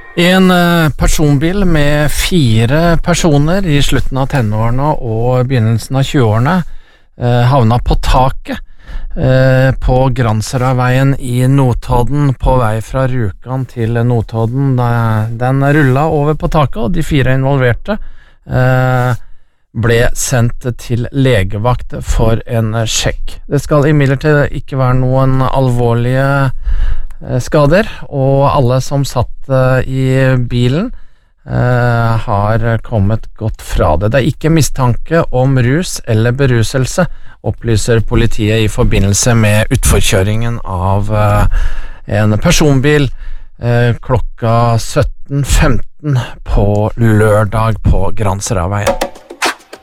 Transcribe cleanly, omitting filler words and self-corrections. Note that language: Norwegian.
En personbil med 4 personer i slutten av tenårene og begynnelsen av 20-årene havna på taket på Gransherødveien i Notodden på vei fra Rjukan til Notodden. Den rullet over på taket, og de 4 involverte ble sendt til legevakt for en sjekk. Det skal imidlertid ikke være noen alvorlige skader, og alle som satt i bilen har kommet godt fra det. Det er ikke mistanke om rus eller beruselse, opplyser politiet i forbindelse med utforkjøringen av en personbil klokka 17:15 på lørdag på Gransherødveien.